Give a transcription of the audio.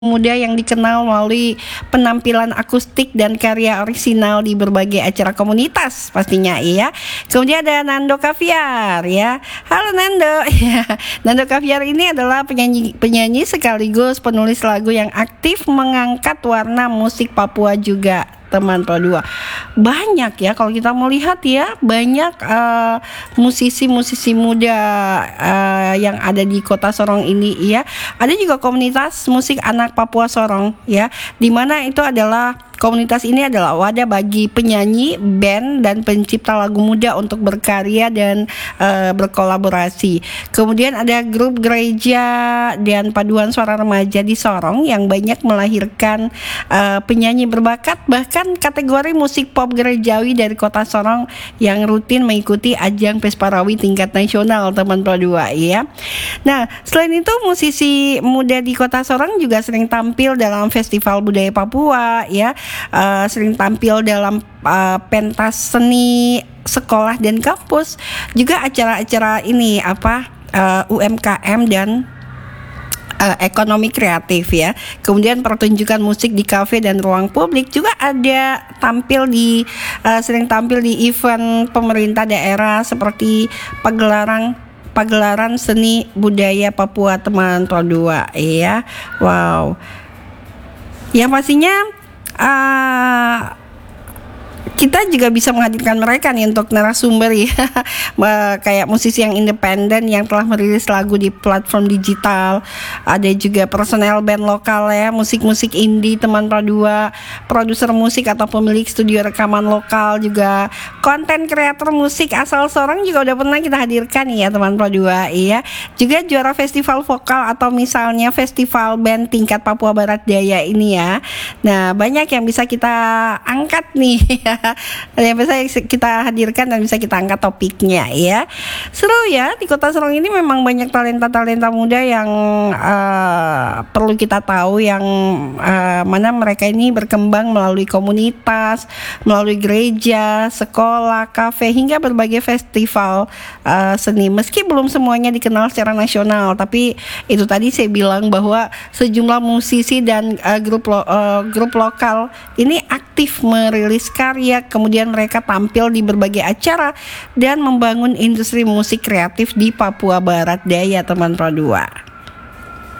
muda yang dikenal melalui penampilan akustik dan karya orisinal di berbagai acara komunitas pastinya ya. Kemudian ada Nando Kaviar ya. Halo Nando. Ya, Nando Kaviar ini adalah penyanyi sekaligus penulis lagu yang aktif mengangkat warna musik Papua juga. Teman Pro2 banyak ya kalau kita melihat ya, banyak musisi-musisi muda yang ada di kota Sorong ini ya. Ada juga komunitas musik anak Papua Sorong ya, dimana itu adalah komunitas ini adalah wadah bagi penyanyi, band, dan pencipta lagu muda untuk berkarya dan berkolaborasi. Kemudian ada grup gereja dan paduan suara remaja di Sorong yang banyak melahirkan penyanyi berbakat, bahkan kategori musik pop gerejawi dari kota Sorong yang rutin mengikuti ajang Pesparawi tingkat nasional, teman Pro2 ya. Nah, selain itu musisi muda di kota Sorong juga sering tampil dalam festival budaya Papua ya. Sering tampil dalam pentas seni sekolah dan kampus, juga acara-acara ini UMKM dan ekonomi kreatif ya. Kemudian pertunjukan musik di kafe dan ruang publik juga ada sering tampil di event pemerintah daerah seperti pagelaran seni budaya Papua, teman Pro2 ya. Wow. Yang pastinya kita juga bisa menghadirkan mereka nih untuk narasumber ya. Kayak musisi yang independen yang telah merilis lagu di platform digital. Ada juga personel band lokal ya, musik-musik indie, teman Pro2, produser musik atau pemilik studio rekaman lokal, juga konten kreator musik asal Sorong juga udah pernah kita hadirkan ya, teman Pro2 ya. Juga juara festival vokal atau misalnya festival band tingkat Papua Barat Daya ini ya. Nah, banyak yang bisa kita angkat nih ya. Yang bisa kita hadirkan dan bisa kita angkat topiknya ya. Seru ya, di kota Sorong ini memang banyak talenta-talenta muda yang perlu kita tahu, yang mana mereka ini berkembang melalui komunitas, melalui gereja, sekolah, kafe, hingga berbagai festival seni. Meski belum semuanya dikenal secara nasional, tapi itu tadi saya bilang bahwa sejumlah musisi dan grup lokal ini aktif merilis karya, kemudian mereka tampil di berbagai acara dan membangun industri musik kreatif di Papua Barat Daya, teman Pro2.